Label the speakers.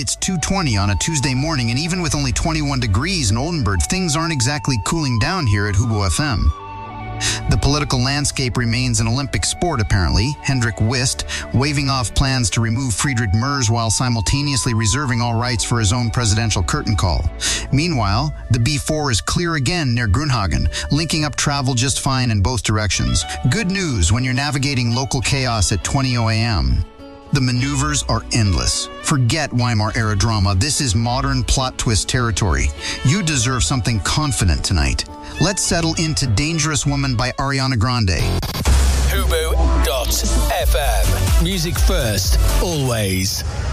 Speaker 1: It's 2:20 on a Tuesday morning, and even with only 21 degrees in Oldenburg, things aren't exactly cooling down here at Hugo FM. The political landscape remains an Olympic sport, apparently. Hendrik Wist waving off plans to remove Friedrich Merz while simultaneously reserving all rights for his own presidential curtain call. Meanwhile, the B4 is clear again near Grünhagen, linking up travel just fine in both directions. Good news when you're navigating local chaos at 20:00 a.m. The maneuvers are endless. Forget Weimar-era drama. This is modern plot twist territory. You deserve something confident tonight. Let's settle into Dangerous Woman by Ariana Grande.
Speaker 2: Hubu.fm. Music first, always.